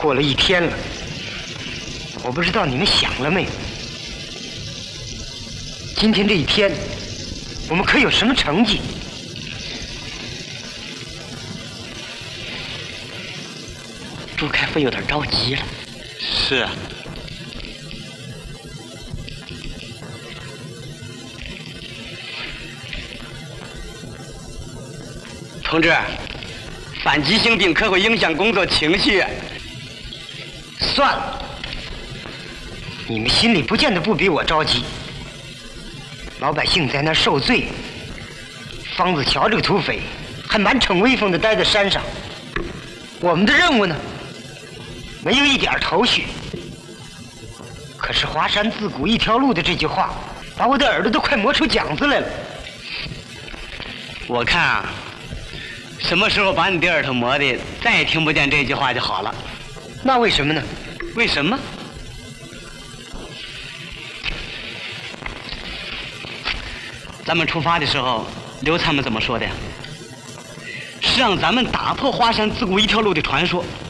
过了1天了，我不知道你们想了没有？今天这一天，我们可有什么成绩？ 朱开复有点着急了。 是啊。 同志，反急性病可会影响工作情绪。 算了，你们心里不见得不比我着急。老百姓在那受罪，方子乔这个土匪还满逞威风的待在山上。我们的任务呢，没有一点头绪。可是华山自古一条路的这句话，把我的耳朵都快磨出茧子来了。 我看啊，什么时候把你的耳朵磨的再也听不见这句话就好了。 那为什么呢？ 为什么？咱们出发的时候，刘参谋怎么说的呀？是让咱们打破华山自古一条路的传说，